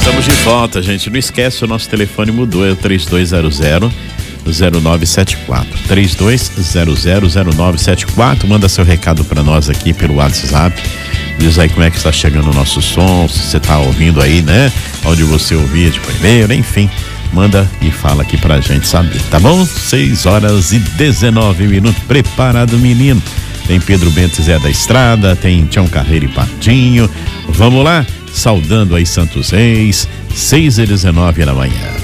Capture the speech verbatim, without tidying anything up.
Estamos de volta, gente. Não esquece, o nosso telefone mudou, é o três dois zero zero zero nove sete quatro. três dois zero zero zero nove sete quatro. Manda seu recado para nós aqui pelo WhatsApp. Diz aí como é que está chegando o nosso som, se você está ouvindo aí, né? Onde você ouvia de primeiro, enfim. Manda e fala aqui pra gente saber, tá bom? seis horas e dezenove minutos. Preparado, menino. Tem Pedro Bento Zé da Estrada, tem Tião Carreiro e Pardinho. Vamos lá? Saudando aí Santos Reis, seis e dezenove da manhã.